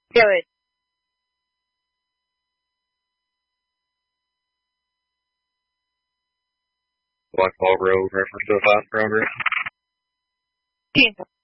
Good. Black Ball Road reference to a fast progress. Bingo.